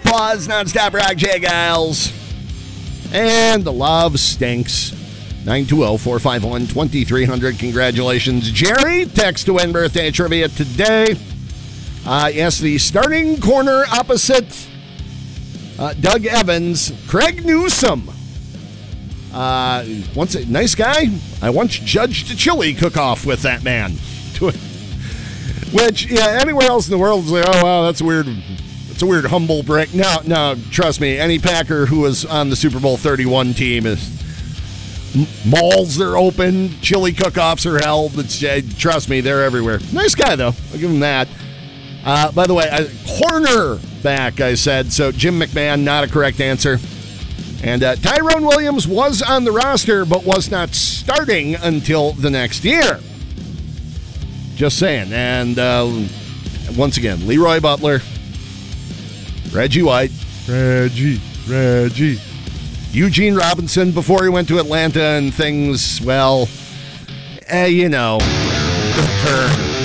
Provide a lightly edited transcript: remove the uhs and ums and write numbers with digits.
Pause, non-stop rock, Jay Giles. And the love stinks. 920-451-2300. Congratulations, Jerry. Text to win birthday trivia today. Yes, the starting corner opposite Doug Evans, Craig Newsom. Once a nice guy. I once judged a chili cook-off with that man. Which, yeah, anywhere else in the world is like, oh, wow, that's weird. It's a weird humble break. No, trust me. Any Packer who was on the Super Bowl 31 team is malls are open, chili cook-offs are held. Trust me, they're everywhere. Nice guy, though. I'll give him that. By the way, cornerback, I said. So Jim McMahon, not a correct answer. And Tyrone Williams was on the roster, but was not starting until the next year. Just saying. And once again, Leroy Butler, Reggie White, Reggie, Eugene Robinson before he went to Atlanta and things, well, you know, took a turn.